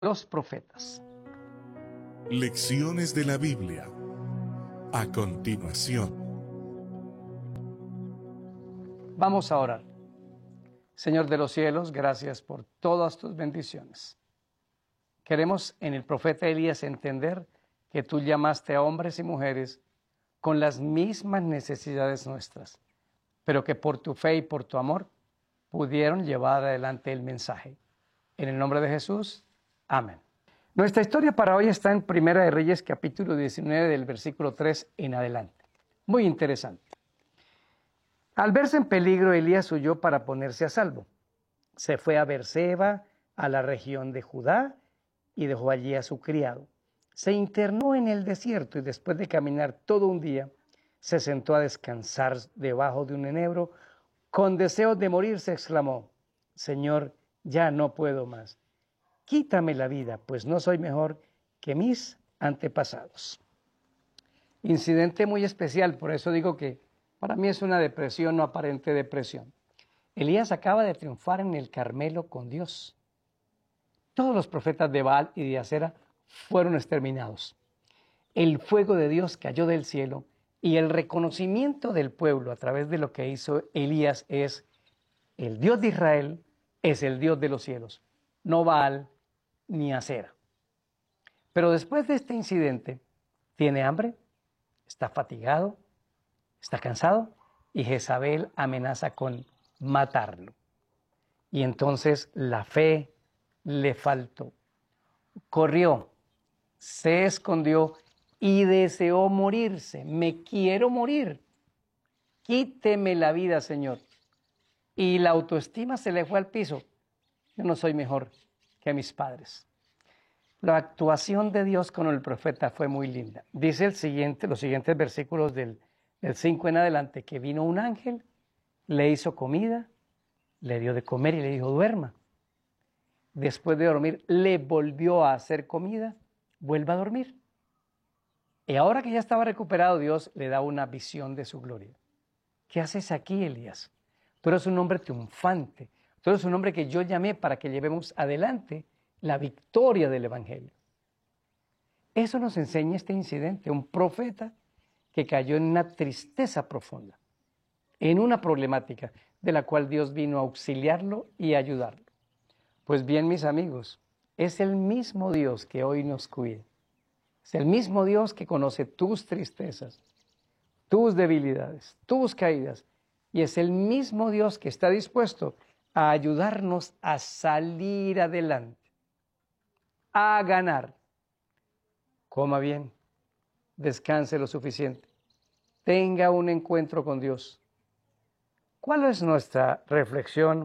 los profetas. Lecciones de la Biblia. A continuación. Vamos a orar. Señor de los cielos, gracias por todas tus bendiciones. Queremos en el profeta Elías entender que tú llamaste a hombres y mujeres con las mismas necesidades nuestras, pero que por tu fe y por tu amor pudieron llevar adelante el mensaje. En el nombre de Jesús, amén. Nuestra historia para hoy está en Primera de Reyes, capítulo 19, del versículo 3 en adelante. Muy interesante. Al verse en peligro, Elías huyó para ponerse a salvo. Se fue a Beerseba, a la región de Judá, y dejó allí a su criado. Se internó en el desierto y después de caminar todo un día, se sentó a descansar debajo de un enebro. Con deseo de morir se exclamó: Señor, ya no puedo más. Quítame la vida, pues no soy mejor que mis antepasados. Incidente muy especial, por eso digo que para mí es una depresión, no aparente depresión. Elías acaba de triunfar en el Carmelo con Dios. Todos los profetas de Baal y de Acera fueron exterminados. El fuego de Dios cayó del cielo y el reconocimiento del pueblo a través de lo que hizo Elías es: el Dios de Israel es el Dios de los cielos, no Baal ni Acera. Pero después de este incidente, tiene hambre, está fatigado, está cansado y Jezabel amenaza con matarlo. Y entonces la fe le faltó. Corrió, se escondió y deseó morirse. Me quiero morir. Quíteme la vida, Señor. Y la autoestima se le fue al piso. Yo no soy mejor que mis padres. La actuación de Dios con el profeta fue muy linda. Dice los siguientes versículos del 5 en adelante, que vino un ángel, le hizo comida, le dio de comer y le dijo: duerma. Después de dormir, le volvió a hacer comida, vuelva a dormir. Y ahora que ya estaba recuperado, Dios le da una visión de su gloria. ¿Qué haces aquí, Elías? Tú eres un hombre triunfante. Tú eres un hombre que yo llamé para que llevemos adelante la victoria del Evangelio. Eso nos enseña este incidente, un profeta que cayó en una tristeza profunda, en una problemática de la cual Dios vino a auxiliarlo y ayudarlo. Pues bien, mis amigos, es el mismo Dios que hoy nos cuida. Es el mismo Dios que conoce tus tristezas, tus debilidades, tus caídas. Y es el mismo Dios que está dispuesto a ayudarnos a salir adelante, a ganar. Coma bien, descanse lo suficiente, tenga un encuentro con Dios. ¿Cuál es nuestra reflexión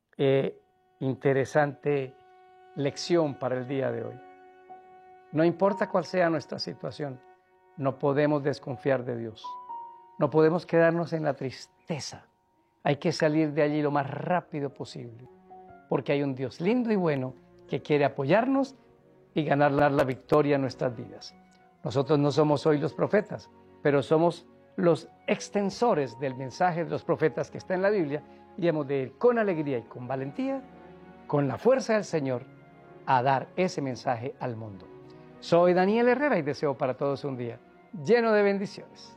interesante lección para el día de hoy? No importa cuál sea nuestra situación, no podemos desconfiar de Dios. No podemos quedarnos en la tristeza. Hay que salir de allí lo más rápido posible, porque hay un Dios lindo y bueno que quiere apoyarnos y ganar la victoria en nuestras vidas. Nosotros no somos hoy los profetas, pero somos los extensores del mensaje de los profetas que está en la Biblia, y hemos de ir con alegría y con valentía, con la fuerza del Señor, a dar ese mensaje al mundo. Soy Daniel Herrera y deseo para todos un día lleno de bendiciones.